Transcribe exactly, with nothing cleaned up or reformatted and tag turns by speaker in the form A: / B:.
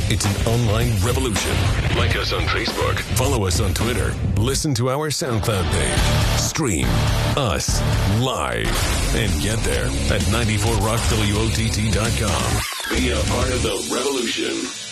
A: It's an online revolution. Like us on Facebook. Follow us on Twitter. Listen to our SoundCloud page. Stream us live. And get there at ninety-four rock W O T T dot com. Be a part of the revolution.